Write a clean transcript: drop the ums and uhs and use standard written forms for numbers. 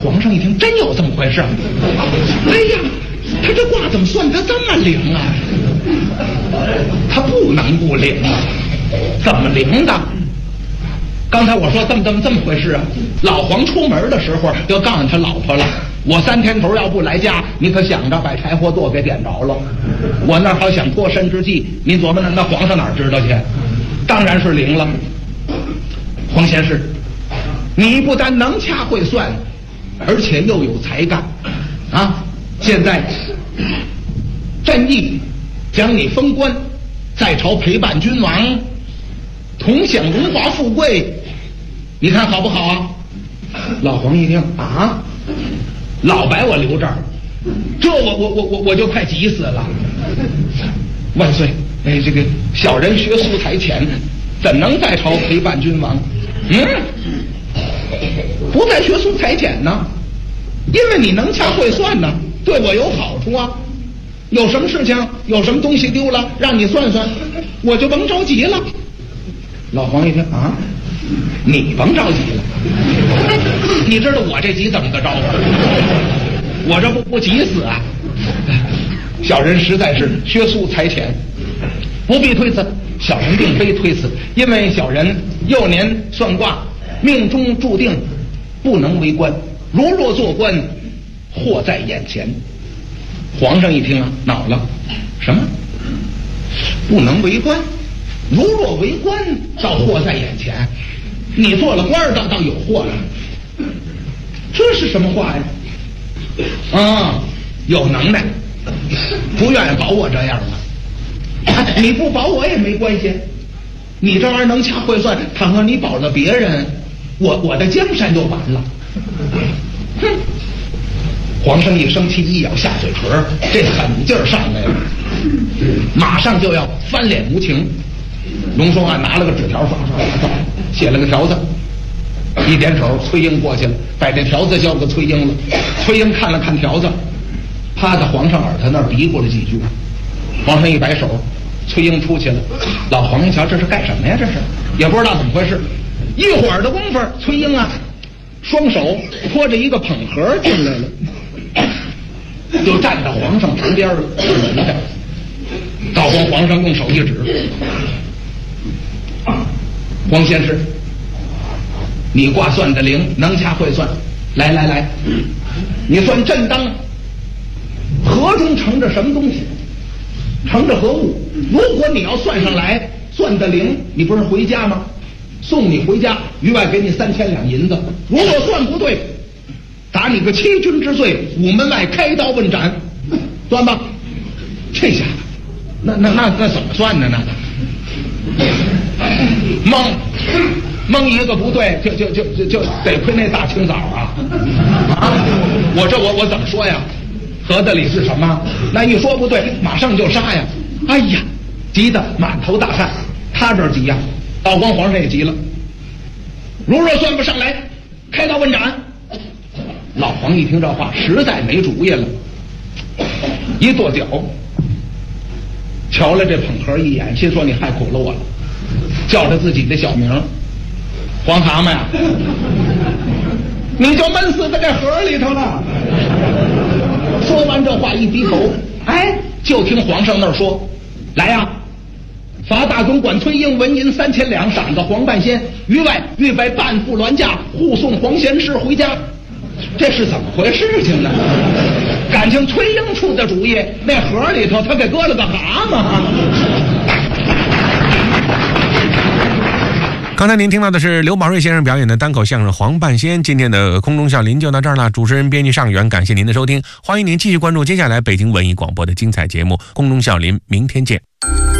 皇上一听，真有这么回事？哎呀，他这卦怎么算他这么灵啊？他不能不灵啊，怎么灵的？刚才我说这么回事啊。老黄出门的时候就告诉他老婆了，我3天头要不来家，你可想着把柴火垛给点着了。我那好想脱身之计，你琢磨那皇上哪知道去？当然是灵了。黄先生，你不但能掐会算，而且又有才干啊！现在朕意将你封官，在朝陪伴君王，同享荣华富贵，你看好不好啊？老黄一听啊，老白我留这儿，这我就快急死了。万岁！哎，这个小人学苏才浅，怎能在朝陪伴君王？不再学苏才浅呢？因为你能掐会算呢，对我有好处啊。有什么事情，有什么东西丢了，让你算算，我就甭着急了。老黄一听啊，你甭着急了，你知道我这急怎么个着法？我这不急死啊！小人实在是学苏才浅，不必推辞。小人并非推辞，因为小人幼年算卦，命中注定不能为官，如若做官，祸在眼前。皇上一听啊，恼了，什么？不能为官？如若为官，倒祸在眼前。你做了官倒有祸了。这是什么话呀？啊，有能耐，不愿意保我这样了。你不保我也没关系，你这玩意儿能掐会算，倘若你保了别人，我的江山就完了。哼！皇上一生气，一咬下嘴唇，这狠劲儿上来了，马上就要翻脸无情。龙双案拿了个纸条，刷写了个条子，一点手，崔英过去了，把这条子交给崔英了。崔英看了看条子，趴在皇上耳朵那儿嘀咕了几句。皇上一摆手，崔英出去了。老黄一瞧，这是干什么呀？这是也不知道怎么回事。一会儿的功夫，崔英啊，双手托着一个捧盒进来了，就站到皇上旁边了，轮着。道皇上用手一指，黄先生，你卦算的灵，能掐会算。来，你算朕当盒中盛着什么东西，盛着何物？如果你要算上来，算的灵，你不是回家吗？送你回家，余外给你3000两银子。如果算不对，打你个欺君之罪，午门外开刀问斩，算吧。这下那怎么算呢？那蒙一个不对，就得亏那大清早啊！我怎么说呀？合的理是什么？那一说不对，马上就杀呀！哎呀，急得满头大汗。他这儿急呀，道光皇上也急了。如若算不上来，开刀问斩。老黄一听这话，实在没主意了，一跺脚，瞧了这捧盒一眼，心说你害苦了我了，叫着自己的小名，黄蛤蟆呀，你就闷死在这盒里头了。说完这话，一低头，哎，就听皇上那儿说，来呀，罚大总管崔英纹银3000两，赏个黄半仙，余外预备半副銮驾，护送黄贤师回家。这是怎么回事情呢？感情崔英出的主意，那盒里头他给搁了个蛤蟆。 刚才您听到的是刘宝瑞先生表演的单口相声《黄半仙》。今天的空中笑林就到这儿了，主持人编辑尚远，感谢您的收听，欢迎您继续关注接下来北京文艺广播的精彩节目《空中笑林》，明天见。